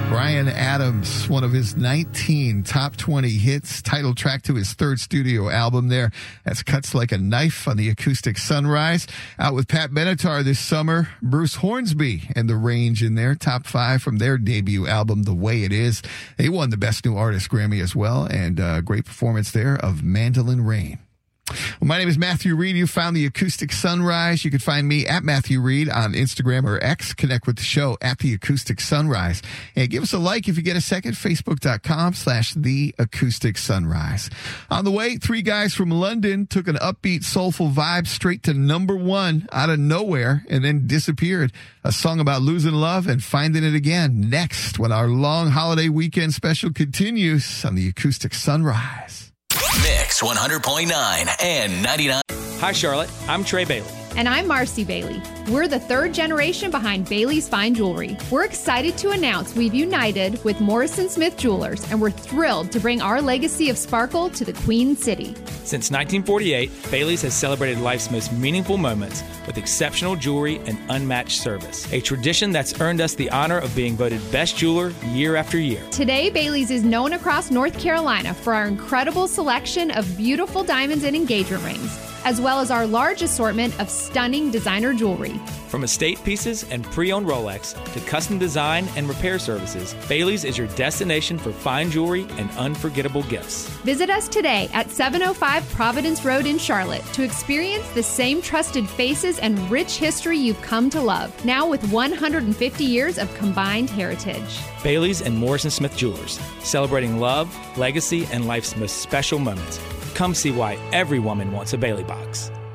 Bryan Adams, one of his 19 top 20 hits, title track to his third studio album there. That's Cuts Like a Knife on the Acoustic Sunrise. Out with Pat Benatar this summer, Bruce Hornsby and The Range in there, top 5 from their debut album, The Way It Is. They won the Best New Artist Grammy as well, and a great performance there of Mandolin Rain. Well, my name is Matthew Reed. You found the Acoustic Sunrise. You can find me at Matthew Reed on Instagram or X. Connect with the show at the Acoustic Sunrise. And give us a like if you get a second. Facebook.com/The Acoustic Sunrise. On the way, 3 guys from London took an upbeat, soulful vibe straight to #1 out of nowhere and then disappeared. A song about losing love and finding it again. Next, when our long holiday weekend special continues on the Acoustic Sunrise. Mix 100.9 and 99. Hi, Charlotte. I'm Trey Bailey. And I'm Marcy Bailey. We're the 3rd generation behind Bailey's Fine Jewelry. We're excited to announce we've united with Morrison Smith Jewelers, and we're thrilled to bring our legacy of sparkle to the Queen City. Since 1948, Bailey's has celebrated life's most meaningful moments with exceptional jewelry and unmatched service. A tradition that's earned us the honor of being voted best jeweler year after year. Today, Bailey's is known across North Carolina for our incredible selection of beautiful diamonds and engagement rings, as well as our large assortment of stunning designer jewelry. From estate pieces and pre-owned Rolex to custom design and repair services, Bailey's is your destination for fine jewelry and unforgettable gifts. Visit us today at 705 Providence Road in Charlotte to experience the same trusted faces and rich history you've come to love, now with 150 years of combined heritage. Bailey's and Morrison Smith Jewelers, celebrating love, legacy, and life's most special moments. Come see why every woman wants a Bailey box.